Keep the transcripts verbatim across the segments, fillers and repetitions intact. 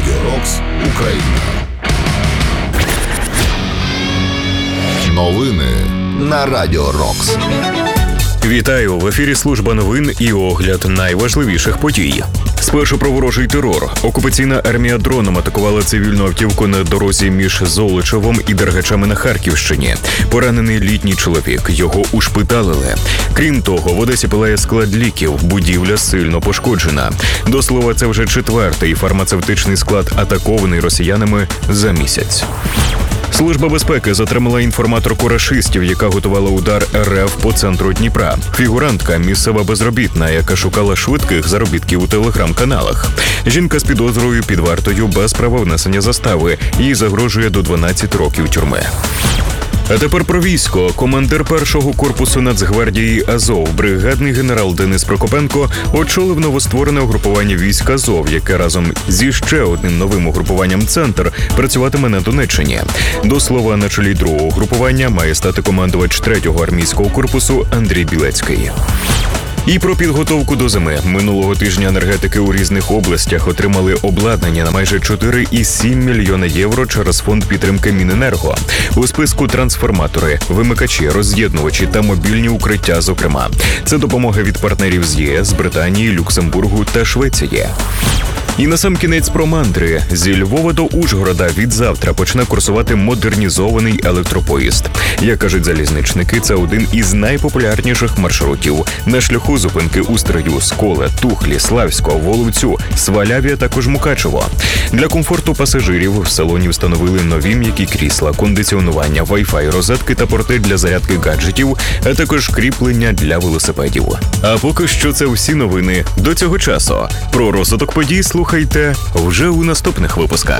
Радіо Рокс Україна. Новини на Радіо Рокс. Вітаю! В ефірі служба новин і огляд найважливіших подій. Спершу про ворожий терор. Окупаційна армія дроном атакувала цивільну автівку на дорозі між Золочевом і Дергачами на Харківщині. Поранений літній чоловік. Його ушпиталили. Крім того, в Одесі палає склад ліків. Будівля сильно пошкоджена. До слова, це вже четвертий фармацевтичний склад, атакований росіянами за місяць. Служба безпеки затримала інформаторку рашистів, яка готувала удар РФ по центру Дніпра. Фігурантка – місцева безробітна, яка шукала швидких заробітків у телеграм-каналах. Жінка з підозрою під вартою без права внесення застави. Їй загрожує до дванадцяти років тюрми. А тепер про військо. Командир першого корпусу Нацгвардії Азов, бригадний генерал Денис Прокопенко, очолив новостворене угрупування військ Азов, яке разом зі ще одним новим угрупуванням «Центр» працюватиме на Донеччині. До слова, на чолі другого угрупування має стати командувач третього армійського корпусу Андрій Білецький. І про підготовку до зими. Минулого тижня енергетики у різних областях отримали обладнання на майже чотири цілих сім мільйона євро через фонд підтримки Міненерго. У списку трансформатори, вимикачі, роз'єднувачі та мобільні укриття, зокрема. Це допомога від партнерів з ЄС, Британії, Люксембургу та Швеції. І насамкінець про мандри. Зі Львова до Ужгорода від завтра почне курсувати модернізований електропоїзд. Як кажуть залізничники, це один із найпопулярніших маршрутів. На шляху зупинки у Стрию, Сколе, Тухлі, Славського, Воловцю, Сваляві, а також Мукачево. Для комфорту пасажирів в салоні встановили нові м'які крісла, кондиціонування, вай-фай, розетки та порти для зарядки гаджетів, а також кріплення для велосипедів. А поки що це всі новини до цього часу. Про розвиток подій слухайте вже у наступних випусках.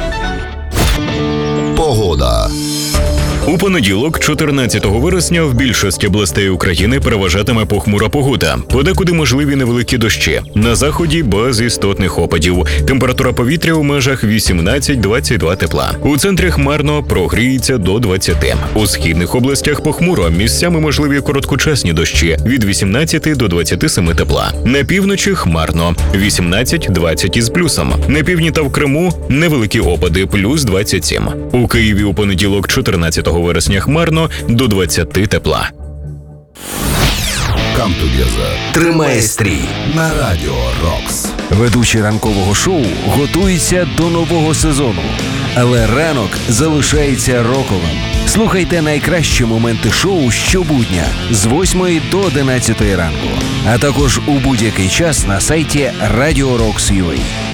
Погода. У понеділок, чотирнадцятого вересня, в більшості областей України переважатиме похмура погода. Подекуди можливі невеликі дощі. На заході без істотних опадів. Температура повітря у межах вісімнадцять-двадцять два тепла. У центрі хмарно, прогріється до двадцяти. У східних областях похмуро, місцями можливі короткочасні дощі від вісімнадцяти до двадцяти семи тепла. На півночі хмарно, вісімнадцять-двадцять із плюсом. На півдні та в Криму невеликі опади, плюс двадцять сім. У Києві у понеділок, чотирнадцятого вересня, хмарно, до двадцяти тепла. Come together. Тримає стрій На Радіо Рокс. Ведучий ранкового шоу готується до нового сезону, але ранок залишається роковим. Слухайте найкращі моменти шоу щобудня з восьмої до одинадцятої ранку, а також у будь-який час на сайті радіо рокс крапка ю а.